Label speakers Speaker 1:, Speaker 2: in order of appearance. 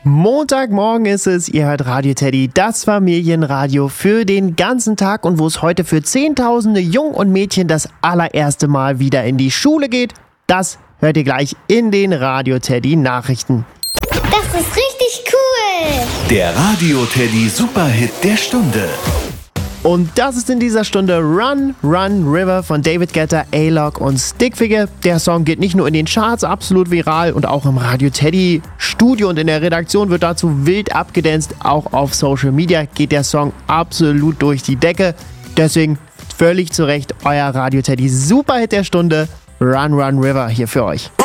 Speaker 1: Montagmorgen ist es, ihr hört Radio Teddy, das Familienradio für den ganzen Tag und wo es heute für Zehntausende Jungen und Mädchen das allererste Mal wieder in die Schule geht, das hört ihr gleich in den Radio Teddy Nachrichten.
Speaker 2: Das ist richtig cool!
Speaker 3: Der Radio Teddy Superhit der Stunde.
Speaker 1: Und das ist in dieser Stunde Run, Run, River von David Guetta, A-Log und Stickfigure. Der Song geht nicht nur in den Charts absolut viral und auch im Radio Teddy Studio und in der Redaktion wird dazu wild abgedanced. Auch auf Social Media geht der Song absolut durch die Decke. Deswegen völlig zu Recht euer Radio Teddy Superhit der Stunde, Run, Run, River hier für euch.